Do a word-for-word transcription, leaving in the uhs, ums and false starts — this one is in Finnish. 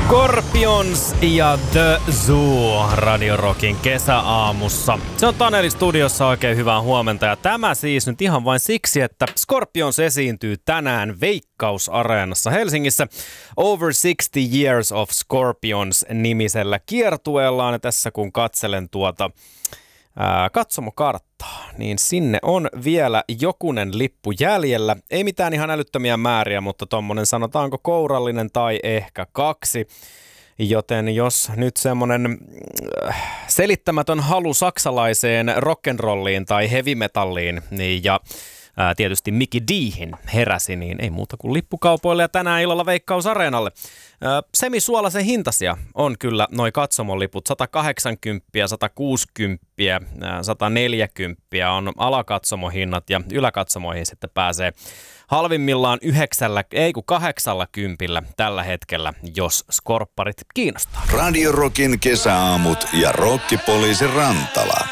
Scorpions ja The Zoo Radio Rockin kesäaamussa. Se on Taneli studiossa, oikein hyvää huomenta. Ja tämä siis nyt ihan vain siksi, että Scorpions esiintyy tänään Veikkaus-areenassa Helsingissä Over sixty Years of Scorpions -nimisellä kiertueellaan. Ja tässä kun katselen tuota ää, katsomokarttaa, niin sinne on vielä jokunen lippu jäljellä. Ei mitään ihan älyttömiä määriä, mutta tommonen sanotaanko kourallinen tai ehkä kaksi. Joten jos nyt semmonen selittämätön halu saksalaiseen rock'n'rolliin tai heavy metalliin niin ja ää, tietysti Mikkey D:hin heräsi, niin ei muuta kuin lippukaupoille ja tänään illalla Veikkaus-areenalle. Ää, semisuolaisen hintaisia on kyllä noi katsomoliput. sata kahdeksankymmentä, sata kuusikymmentä, sata neljäkymmentä on alakatsomohinnat ja yläkatsomoihin sitten pääsee halvimmillaan yhdeksällä, ei kun kahdeksalla kympillä tällä hetkellä, jos skorpparit kiinnostaa. Radio Rockin kesäaamut ja Rokkipoliisi Rantala.